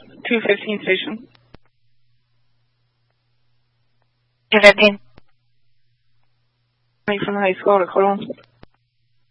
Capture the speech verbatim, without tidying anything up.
two fifteen station. two fifteen. From the high school to Cologne.